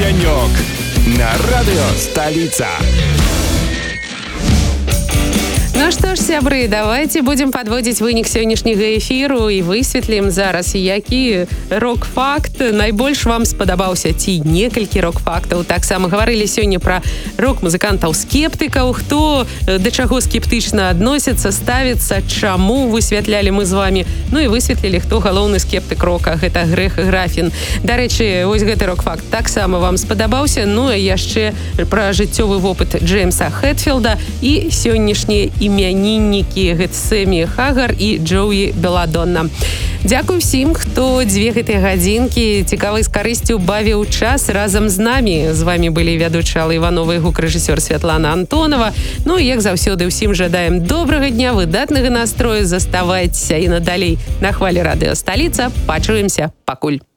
Огонек на радио «Столица». Ну што ж, сябры, давайте будем подводзіць вынік сённяшняга эфіру і высветлім зараз, які рок-факт найбольш вам спадабаўся, ці некалькі рок-фактаў. Таксама гаварылі сёння пра рок-музыкантаў-скептыкаў, хто да чаго скептычна адносіцца, ставіцца, чаму высвятлялі мы з вамі. Ну і высветлілі, хто галоўны скептык рока, гэта Грэх Графін. Дарэчы, вось гэты рок-факт таксама вам спадабаўся. Ну і яшчэ пра жыццёвы вопыт Джеймса Хэтфілда і сённяшнія імяніннікі Сэмі Хагар і Джоуі Беладонна. Дзякуй всім, хто 2 гэтыя гадзінкі цікавай з карысцю бавіў час разам з намі. З вами былі вядучая Алла Іванова і гукарэжысёр Святлана Антонова. Ну і як заўсёды ўсім жадаем добрага дня, выдатнага настрою, заставайцеся і надалей на хвалі радыё «Сталіца». Пачуемся, пакуль.